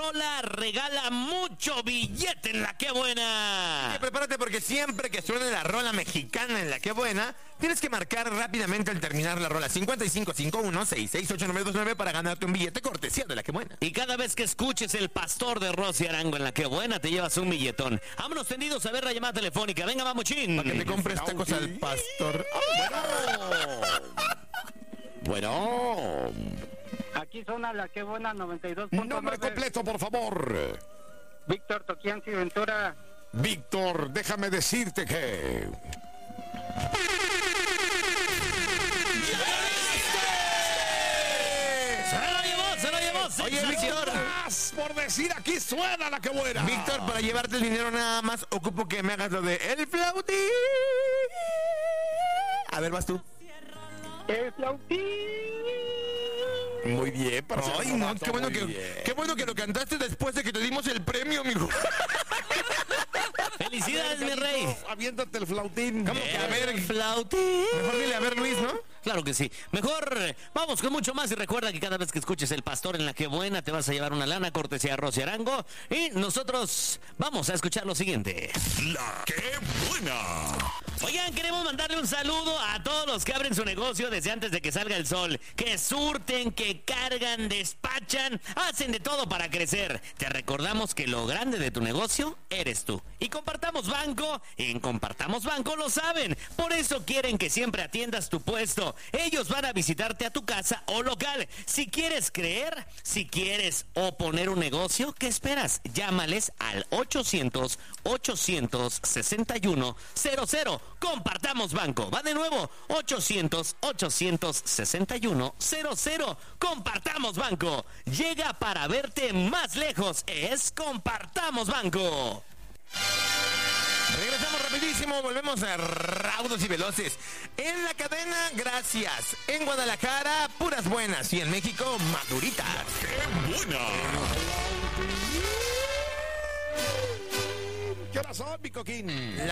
rola regala mucho billete en La Qué Buena. Y prepárate porque siempre que suene la rola mexicana en La Qué Buena, tienes que marcar rápidamente al terminar la rola 5551-668929 para ganarte un billete cortesía de La Qué Buena. Y cada vez que escuches El Pastor de Rosy Arango en La Qué Buena, te llevas un billetón. Vámonos tendidos a ver la llamada telefónica. Venga, mamuchín. Para que te compres tacos al pastor. Bueno. Aquí suena La Qué Buena 92.9. Nombre completo, por favor. Víctor Toquianzi Ventura. Víctor, déjame decirte que... Se lo llevó. Oye, Víctor. Más por decir aquí suena La Qué Buena. Víctor, para llevarte el dinero nada más ocupo que me hagas lo de el flautín. A ver, vas tú. El flautín. Muy bien, parcero. Ay, no, qué bueno que lo cantaste después de que te dimos el premio, amigo. Felicidades, mi rey. Aviéntate el flautín. ¿Cómo que? A ver, El flautín. mejor dile a ver, Luis, ¿no? Claro que sí. Mejor vamos con mucho más y recuerda que cada vez que escuches El Pastor en La Qué Buena te vas a llevar una lana cortesía de Rosy Arango y nosotros vamos a escuchar lo siguiente. La Qué Buena. Oigan, queremos mandarle un saludo a todos los que abren su negocio desde antes de que salga el sol, que surten, que cargan, despachan, hacen de todo para crecer. Te recordamos que lo grande de tu negocio eres tú. Y Compartamos Banco, en Compartamos Banco lo saben. Por eso quieren que siempre atiendas tu puesto. Ellos van a visitarte a tu casa o local. Si quieres creer, si quieres o poner un negocio, ¿qué esperas? Llámales al 800-861-00. Compartamos Banco. Va de nuevo, 800-861-00. Compartamos Banco. Llega para verte más lejos. Es Compartamos Banco. Regresamos rapidísimo, volvemos a raudos y veloces. En la cadena, gracias. En Guadalajara, puras buenas. Y en México, maduritas. ¡Qué buena! ¿Qué horas son, mi coquín?